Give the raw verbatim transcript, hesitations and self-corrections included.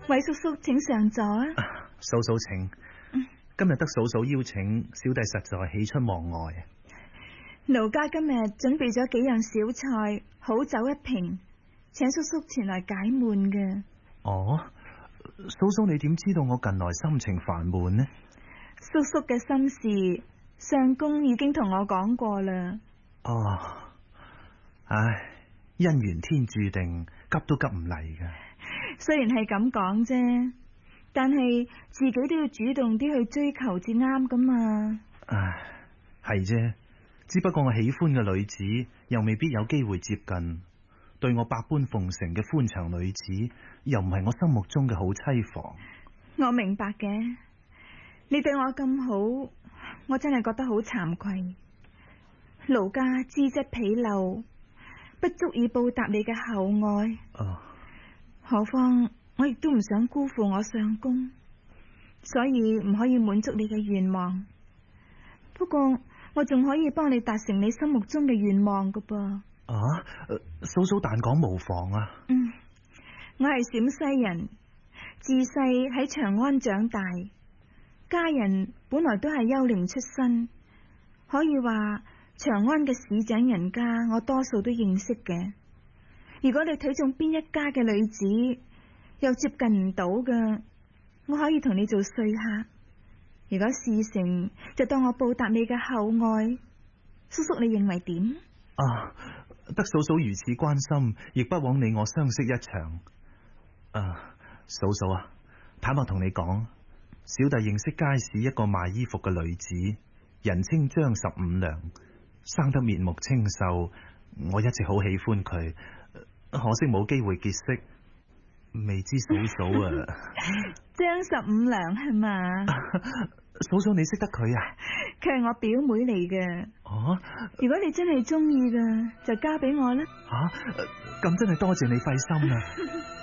韋叔叔請上座啊！ 嫂嫂請。嗯、今日得嫂嫂邀請，小弟實在喜出望外。 奴家今日準備咗幾樣小菜，好酒一瓶，請叔叔前來解悶嘅。 哦，嫂嫂你點知道我近來心情煩悶呢？ 叔叔嘅心事，相公已經同我講過啦。 哦，唉，姻緣天注定，急都急唔嚟㗎。 雖然係咁講啫，但係自己都要主動啲去追求至啱噶嘛。 唉，係啫，只不過我喜歡嘅女子又未必有機會接近，對我百般奉承嘅歡場女子又唔係我心目中嘅好妻房。 我明白嘅，你對我咁好，我真係覺得好慚愧。奴家資質鄙陋，不足以報答你嘅厚愛。 哦， 何況我亦都唔想辜負我相公，所以唔可以滿足你嘅願望。不過我仲可以幫你達成你心目中嘅願望㗎噃。 啊，嫂嫂但講無妨啊。 嗯，我係陝西人，自細喺長安長大，家人本來都係幽靈出身，可以話長安嘅市井人家我多數都認識嘅。如果你睇中邊一家嘅女子又接近唔到嘅，我可以同你做說客。如果事成就當我報答你嘅厚愛。叔叔你認為點？ 啊，得嫂嫂如此關心，亦不枉你我相識一場。啊，嫂嫂啊，坦白同你講，小弟認識街市一個賣衣服嘅女子，人稱張十五娘，生得面目清秀，我一直好喜歡佢，可惜冇機會結識，未知嫂嫂啊。 張十五娘係嘛？ 嫂嫂你識得佢啊？ 佢係我表妹嚟嘅。 哦， 如果你真係中意嘅，就交俾我啦。 吓，咁真係多謝你費心啊。